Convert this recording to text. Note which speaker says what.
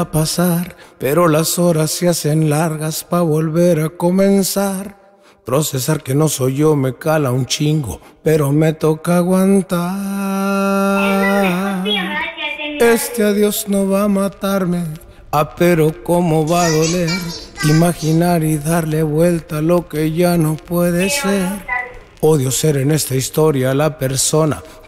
Speaker 1: a pasar, pero las horas se hacen largas pa' volver a comenzar. Procesar que no soy yo me cala un chingo, pero me toca aguantar. Este adiós no va a matarme, pero cómo va a doler. Imaginar y darle vuelta a lo que ya no puede ser. Odio ser en esta historia la persona